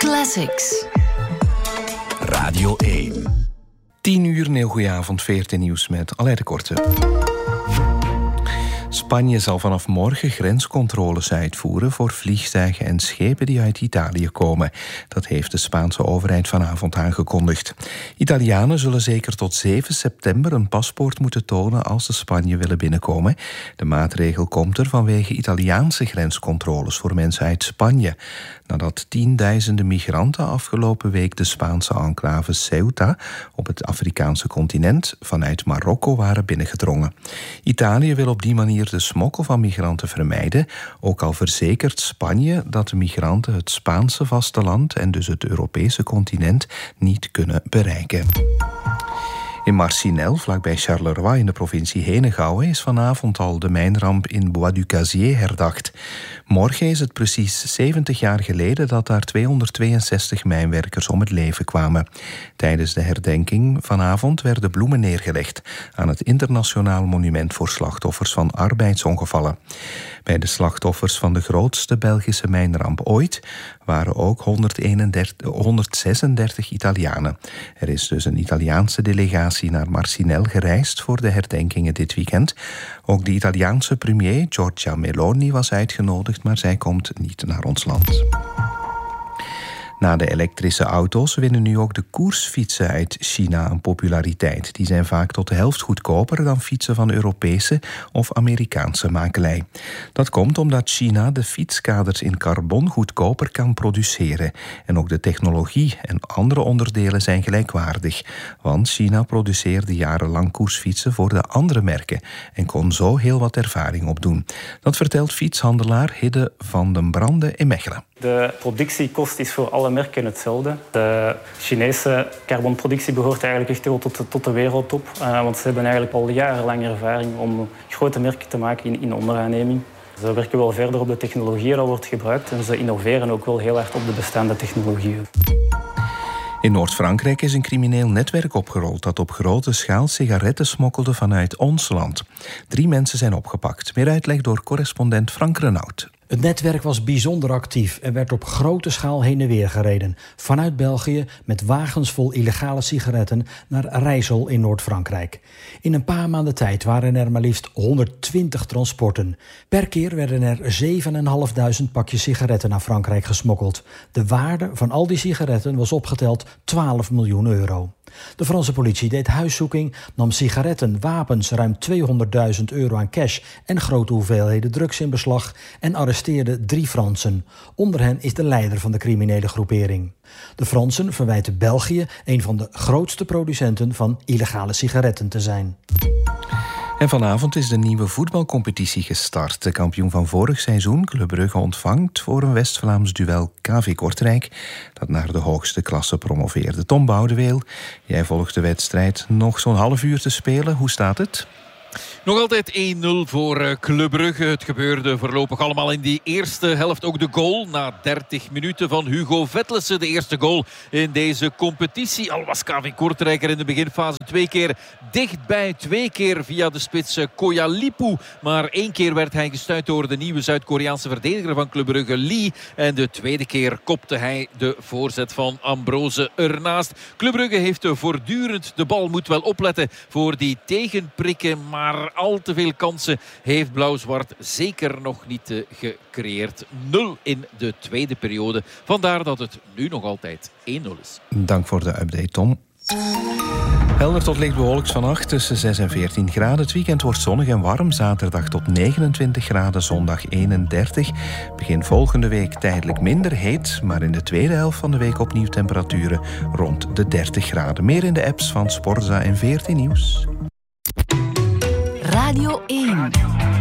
Classics. Radio 1. 10 uur, heel goedenavond, VRT Nieuws met Aleid de Korte. Spanje zal vanaf morgen grenscontroles uitvoeren voor vliegtuigen en schepen die uit Italië komen. Dat heeft de Spaanse overheid vanavond aangekondigd. Italianen zullen zeker tot 7 september een paspoort moeten tonen als ze Spanje willen binnenkomen. De maatregel komt er vanwege Italiaanse grenscontroles voor mensen uit Spanje. Nadat tienduizenden migranten afgelopen week de Spaanse enclave Ceuta op het Afrikaanse continent vanuit Marokko waren binnengedrongen. Italië wil op die manier de smokkel van migranten vermijden, ook al verzekert Spanje dat de migranten het Spaanse vasteland en dus het Europese continent niet kunnen bereiken. In Marcinelle, vlakbij Charleroi in de provincie Henegouwen, is vanavond al de mijnramp in Bois du Casier herdacht. Morgen is het precies 70 jaar geleden dat daar 262 mijnwerkers om het leven kwamen. Tijdens de herdenking vanavond werden bloemen neergelegd aan het Internationaal Monument voor Slachtoffers van Arbeidsongevallen. Bij de slachtoffers van de grootste Belgische mijnramp ooit waren ook 136 Italianen. Er is dus een Italiaanse delegatie naar Marcinelle gereisd voor de herdenkingen dit weekend. Ook de Italiaanse premier Giorgia Meloni was uitgenodigd, maar zij komt niet naar ons land. Na de elektrische auto's winnen nu ook de koersfietsen uit China een populariteit. Die zijn vaak tot de helft goedkoper dan fietsen van Europese of Amerikaanse makelij. Dat komt omdat China de fietskaders in carbon goedkoper kan produceren. En ook de technologie en andere onderdelen zijn gelijkwaardig. Want China produceerde jarenlang koersfietsen voor de andere merken en kon zo heel wat ervaring opdoen. Dat vertelt fietshandelaar Hidde van den Brande in Mechelen. De productiekost is voor alle merken hetzelfde. De Chinese carbonproductie behoort eigenlijk echt wel tot de wereldtop. Want ze hebben eigenlijk al jarenlang ervaring om grote merken te maken in onderaanneming. Ze werken wel verder op de technologie dat wordt gebruikt. En ze innoveren ook wel heel hard op de bestaande technologieën. In Noord-Frankrijk is een crimineel netwerk opgerold dat op grote schaal sigaretten smokkelde vanuit ons land. 3 mensen zijn opgepakt. Meer uitleg door correspondent Frank Renaud. Het netwerk was bijzonder actief en werd op grote schaal heen en weer gereden. Vanuit België met wagens vol illegale sigaretten naar Rijssel in Noord-Frankrijk. In een paar maanden tijd waren er maar liefst 120 transporten. Per keer werden er 7.500 pakjes sigaretten naar Frankrijk gesmokkeld. De waarde van al die sigaretten was opgeteld 12 miljoen euro. De Franse politie deed huiszoeking, nam sigaretten, wapens, ruim 200.000 euro aan cash en grote hoeveelheden drugs in beslag en arresteerde 3 Fransen. Onder hen is de leider van de criminele groepering. De Fransen verwijten België een van de grootste producenten van illegale sigaretten te zijn. En vanavond is de nieuwe voetbalcompetitie gestart. De kampioen van vorig seizoen, Club Brugge, ontvangt voor een West-Vlaams duel KV Kortrijk, dat naar de hoogste klasse promoveerde. Tom Boudeweel, jij volgt de wedstrijd. Nog zo'n half uur te spelen. Hoe staat het? Nog altijd 1-0 voor Club Brugge. Het gebeurde voorlopig allemaal in die eerste helft. Ook de goal na 30 minuten van Hugo Vetlesen. De eerste goal in deze competitie. Al was KV Kortrijk er in de beginfase 2 keer dichtbij. 2 keer via de spits Koyalipu. Maar 1 keer werd hij gestuit door de nieuwe Zuid-Koreaanse verdediger van Club Brugge, Lee. En de tweede keer kopte hij de voorzet van Ambrose ernaast. Club Brugge heeft voortdurend de bal. Moet wel opletten voor die tegenprikken. Maar al te veel kansen heeft Blauw-Zwart zeker nog niet gecreëerd. 0 in de tweede periode. Vandaar dat het nu nog altijd 1-0 is. Dank voor de update, Tom. Helder tot licht bewolkt vannacht tussen 6 en 14 graden. Het weekend wordt zonnig en warm. Zaterdag tot 29 graden, zondag 31. Begin volgende week tijdelijk minder heet, maar in de tweede helft van de week opnieuw temperaturen rond de 30 graden. Meer in de apps van Sporza en VRT Nieuws. Radio 1.